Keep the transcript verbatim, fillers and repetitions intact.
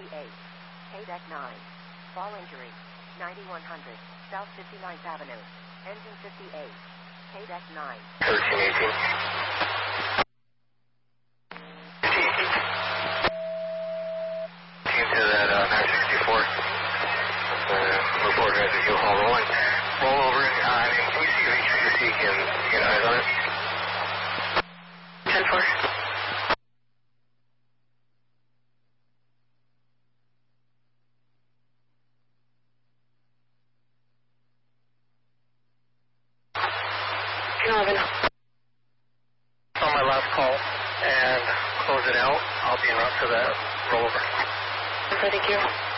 fifty-eight. K deck nine. Fall injury. ninety-one hundred. South fifty-ninth Avenue. Engine fifty-eight. K deck nine. thirteen eighteen. Team to that uh, nine sixty-four. Uh, report has a U-Haul rolling. Roll over. Uh, and can you see your H V C? Can you get eyes on it? ten four. eleven. On my last call and close it out. I'll be en route to the rollover. Thank you.